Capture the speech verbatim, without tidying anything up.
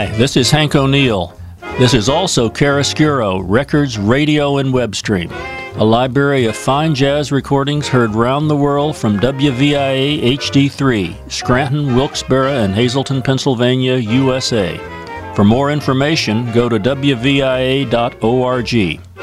Hi, this is Hank O'Neill. This is also Chiaroscuro, Records, Radio, and Web Stream, a library of fine jazz recordings heard round the world from W V I A H D three, Scranton, Wilkes-Barre, and Hazleton, Pennsylvania, U S A. For more information, go to W V I A dot org.